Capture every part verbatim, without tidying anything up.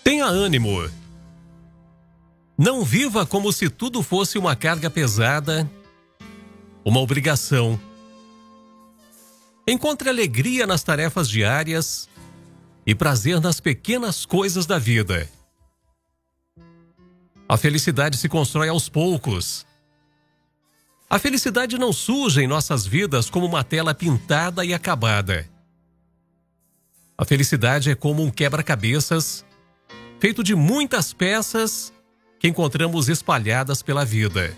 Tenha ânimo. Não viva como se tudo fosse uma carga pesada, uma obrigação. Encontre alegria nas tarefas diárias e prazer nas pequenas coisas da vida. A felicidade se constrói aos poucos. A felicidade não surge em nossas vidas como uma tela pintada e acabada. A felicidade é como um quebra-cabeças feito de muitas peças que encontramos espalhadas pela vida.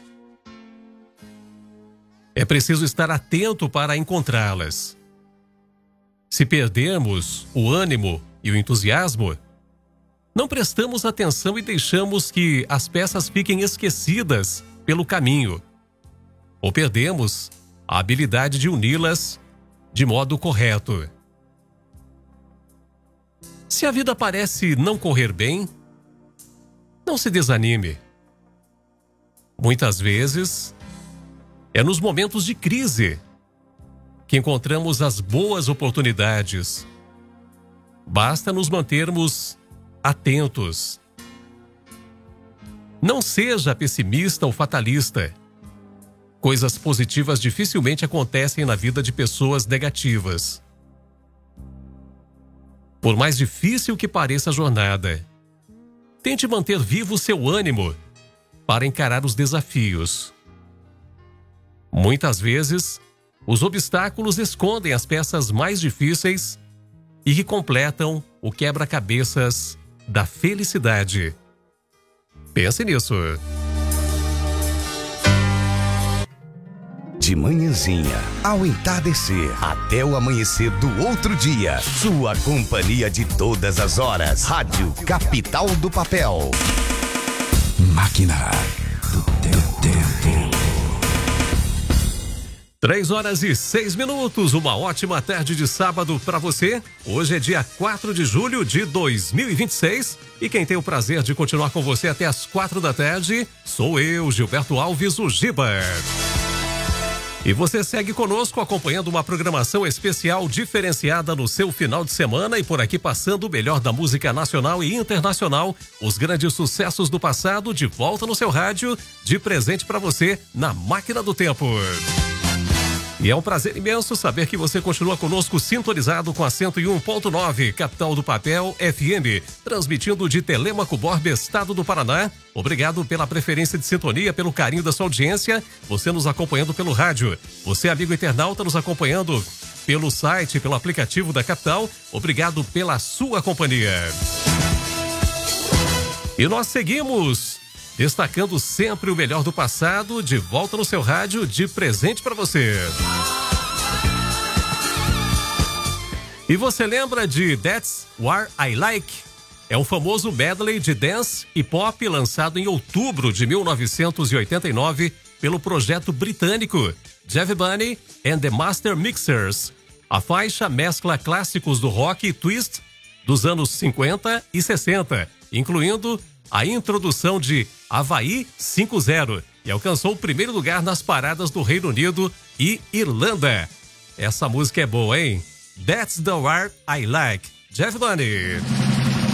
É preciso estar atento para encontrá-las. Se perdermos o ânimo e o entusiasmo, não prestamos atenção e deixamos que as peças fiquem esquecidas pelo caminho, ou perdemos a habilidade de uni-las de modo correto. Se a vida parece não correr bem, não se desanime. Muitas vezes, é nos momentos de crise que encontramos as boas oportunidades. Basta nos mantermos atentos. Não seja pessimista ou fatalista. Coisas positivas dificilmente acontecem na vida de pessoas negativas. Por mais difícil que pareça a jornada, tente manter vivo seu ânimo para encarar os desafios. Muitas vezes, os obstáculos escondem as peças mais difíceis e que completam o quebra-cabeças da felicidade. Pense nisso. De manhãzinha, ao entardecer, até o amanhecer do outro dia. Sua companhia de todas as horas. Rádio Capital do Papel. Máquina do Tempo. Três horas e seis minutos, uma ótima tarde de sábado para você. Hoje é dia quatro de julho de dois mil e vinte e seis e quem tem o prazer de continuar com você até as quatro da tarde sou eu, Gilberto Alves, o Giba. E você segue conosco acompanhando uma programação especial diferenciada no seu final de semana e por aqui passando o melhor da música nacional e internacional, os grandes sucessos do passado de volta no seu rádio, de presente para você na Máquina do Tempo. E é um prazer imenso saber que você continua conosco sintonizado com a cento e um ponto nove, Capital do Papel F M, transmitindo de Telêmaco Borba, estado do Paraná. Obrigado pela preferência de sintonia, pelo carinho da sua audiência, você nos acompanhando pelo rádio, você amigo internauta nos acompanhando pelo site, pelo aplicativo da Capital, obrigado pela sua companhia. E nós seguimos destacando sempre o melhor do passado, de volta no seu rádio, de presente para você. E você lembra de That's What I Like? É um famoso medley de dance e pop lançado em outubro de mil novecentos e oitenta e nove pelo projeto britânico Jeff Bunny and the Master Mixers. A faixa mescla clássicos do rock e twist dos anos cinquenta e sessenta, incluindo a introdução de Havaí cinco zero e alcançou o primeiro lugar nas paradas do Reino Unido e Irlanda. Essa música é boa, hein? That's the Word I Like, Jeff Bunny.